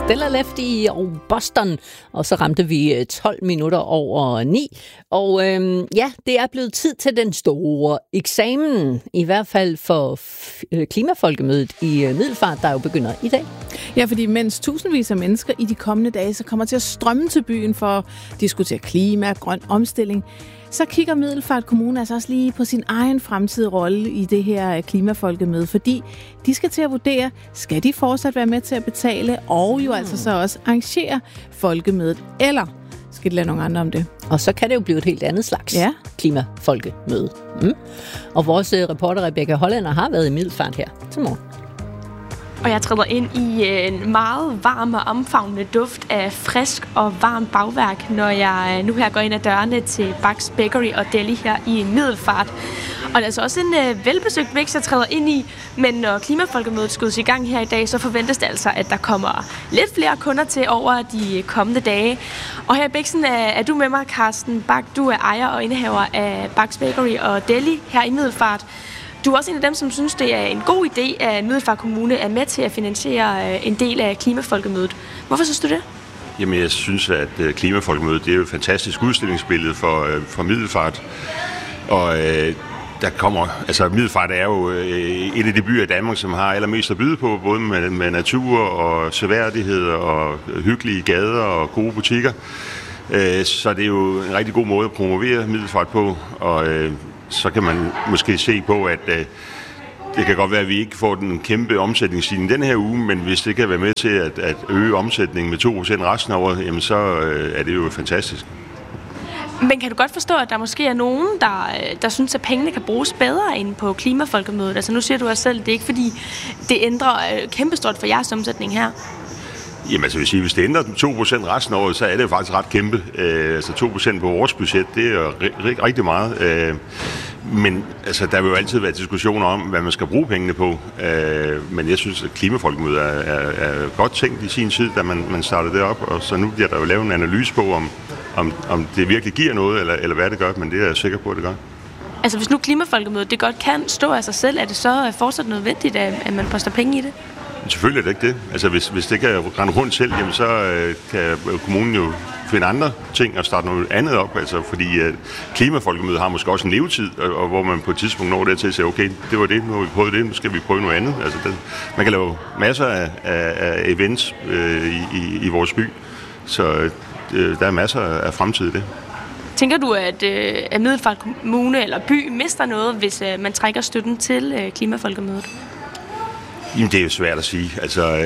Stella Lefty og Boston, og så ramte vi 12 minutter over 9. Og det er blevet tid til den store eksamen, i hvert fald for klimafolkemødet i Middelfart, der jo begynder i dag. Ja, fordi mens tusindvis af mennesker i de kommende dage så kommer til at strømme til byen for at diskutere klima, grøn omstilling, så kigger Middelfart Kommune altså også lige på sin egen fremtidige rolle i det her klimafolkemøde, fordi de skal til at vurdere, skal de fortsat være med til at betale, og jo altså så også arrangere folkemødet, eller skal de lade nogle andre om det? Og så kan det jo blive et helt andet slags klimafolkemøde. Og vores reporter Rebecca Hollander har været i Middelfart her til morgen. Og jeg træder ind i en meget varm og omfavnende duft af frisk og varmt bagværk, når jeg nu her går ind ad dørene til Bach's Bakery og Deli her i Middelfart. Og det er altså også en velbesøgt vækst, jeg træder ind i, men når klimafolkemødet skydes i gang her i dag, så forventes det altså, at der kommer lidt flere kunder til over de kommende dage. Og her i Bæksen er du med mig, Carsten Bach. Du er ejer og indehaver af Bach's Bakery og Deli her i Middelfart. Du er også en af dem, som synes, det er en god idé, at Middelfart Kommune er med til at finansiere en del af klimafolkemødet. Hvorfor synes du det? Jamen, jeg synes, at klimafolkemødet det er jo et fantastisk udstillingsbillede for Middelfart. Og der kommer, altså Middelfart er jo et af de byer i Danmark, som har allermest at byde på, både med natur og seværdigheder og hyggelige gader og gode butikker. Så det er jo en rigtig god måde at promovere Middelfart på, og så kan man måske se på, at det kan godt være, at vi ikke får den kæmpe omsætningsstigning den her uge, men hvis det kan være med til at øge omsætningen med 2% resten af året, jamen så er det jo fantastisk. Men kan du godt forstå, at der måske er nogen, der synes, at pengene kan bruges bedre end på klimafolkemødet? Altså nu siger du også selv, det er ikke fordi, det ændrer kæmpestort for jeres omsætning her. Jamen altså, hvis det ændrer 2% resten af året, så er det jo faktisk ret kæmpe. Altså 2% på vores budget, det er jo rigtig meget. Men altså, der vil jo altid være diskussioner om, hvad man skal bruge pengene på. Men jeg synes, at klimafolkemødet er godt tænkt i sin tid, da man startede det op. Og så nu bliver der jo lavet en analyse på, om det virkelig giver noget, eller hvad det gør. Men det er jeg sikker på, at det gør. Altså hvis nu klimafolkemødet det godt kan stå af sig selv, er det så fortsat nødvendigt, at man poster penge i det? Selvfølgelig er det ikke det. Altså hvis det kan rende rundt selv, jamen så kan kommunen jo finde andre ting og starte noget andet op. Altså fordi klimafolkemødet har måske også en levetid, og hvor man på et tidspunkt når det til at sige, okay, det var det, nu har vi prøvet det, nu skal vi prøve noget andet. Altså man kan lave masser af events i vores by, så der er masser af fremtid i det. Tænker du, at Middelfart Kommune eller by mister noget, hvis man trækker støtten til klimafolkemødet? Jamen, det er jo svært at sige. Altså,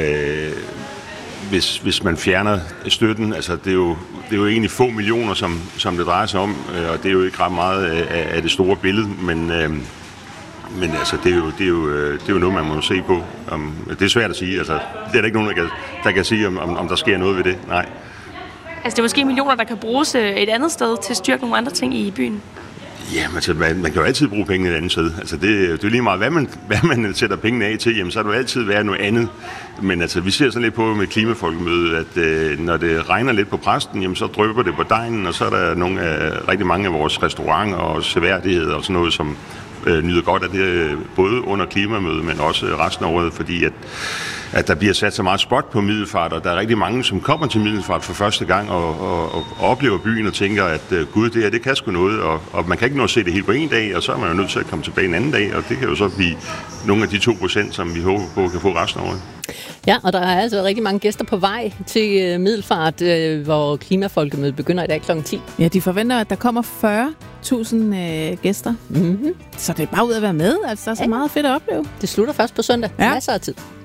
hvis man fjerner støtten, altså det er jo egentlig få millioner, som det drejer sig om, og det er jo ikke ret meget af det store billede, men altså, det er jo noget, man må se på. Det er svært at sige. Altså, det er der ikke nogen, der kan sige, om der sker noget ved det. Nej. Altså, det er måske millioner, der kan bruges et andet sted til at styrke nogle andre ting i byen? Ja, altså, man kan jo altid bruge pengene et andet sted. Altså, det er jo lige meget, hvad man sætter pengene af til, jamen, så er det jo altid været noget andet. Men altså, vi ser sådan lidt på med klimafolkemødet, at når det regner lidt på præsten, jamen, så drypper det på dejen, og så er der rigtig mange af vores restauranter og seværdigheder og sådan noget, som nyder godt af det, både under klimamødet, men også resten af året, fordi at der bliver sat så meget spot på Middelfart, og der er rigtig mange, som kommer til Middelfart for første gang og oplever byen og tænker, at gud, det kan sgu noget, og man kan ikke nå at se det helt på en dag, og så er man jo nødt til at komme tilbage en anden dag, og det kan jo så blive nogle af de 2%, som vi håber på kan få resten af året. Ja, og der er altså rigtig mange gæster på vej til Middelfart, hvor klimafolkemødet begynder i dag kl. 10. Ja, de forventer, at der kommer 40.000 gæster. Mm-hmm. Så det er bare ud at være med. Altså, der er så meget fedt at opleve. Det slutter først på søndag. Ja. Masser af tid.